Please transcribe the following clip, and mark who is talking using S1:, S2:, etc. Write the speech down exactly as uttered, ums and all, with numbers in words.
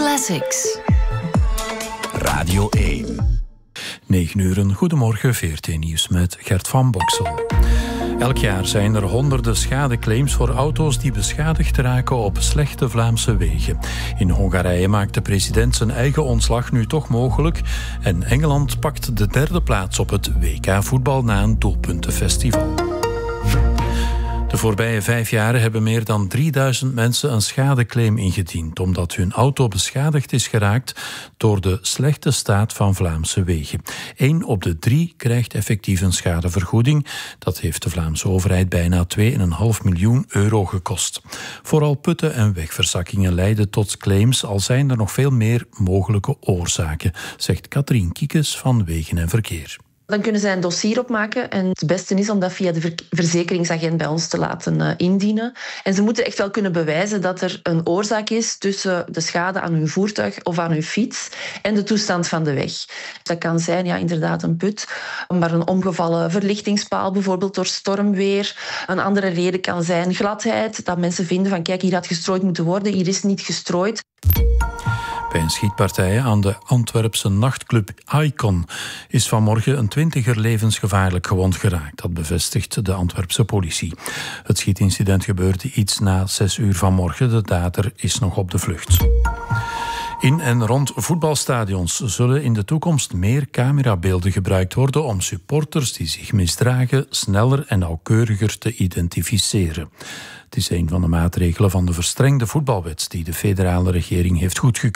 S1: Classics.
S2: Radio één.
S3: negen uur, goedemorgen, V R T Nieuws met Gert van Boksel. Elk jaar zijn er honderden schadeclaims voor auto's die beschadigd raken op slechte Vlaamse wegen. In Hongarije maakt de president zijn eigen ontslag nu toch mogelijk en Engeland pakt de derde plaats op het W K-voetbal na een doelpuntenfestival. De voorbije vijf jaren hebben meer dan drieduizend mensen een schadeclaim ingediend, omdat hun auto beschadigd is geraakt door de slechte staat van Vlaamse wegen. Eén op de drie krijgt effectief een schadevergoeding. Dat heeft de Vlaamse overheid bijna twee komma vijf miljoen euro gekost. Vooral putten en wegverzakkingen leiden tot claims, al zijn er nog veel meer mogelijke oorzaken, zegt Katrien Kiekes van Wegen en Verkeer.
S4: Dan kunnen zij een dossier opmaken en het beste is om dat via de verzekeringsagent bij ons te laten uh, indienen. En ze moeten echt wel kunnen bewijzen dat er een oorzaak is tussen de schade aan hun voertuig of aan hun fiets en de toestand van de weg. Dat kan zijn, ja, inderdaad een put, maar een omgevallen verlichtingspaal bijvoorbeeld door stormweer. Een andere reden kan zijn gladheid, dat mensen vinden van kijk, hier had gestrooid moeten worden, hier is niet gestrooid.
S3: Bij een schietpartij aan de Antwerpse nachtclub Icon is vanmorgen een twintiger levensgevaarlijk gewond geraakt. Dat bevestigt de Antwerpse politie. Het schietincident gebeurde iets na zes uur vanmorgen. De dader is nog op de vlucht. In en rond voetbalstadions zullen in de toekomst meer camerabeelden gebruikt worden om supporters die zich misdragen sneller en nauwkeuriger te identificeren. Het is een van de maatregelen van de verstrengde voetbalwet die de federale regering heeft goedgekeurd.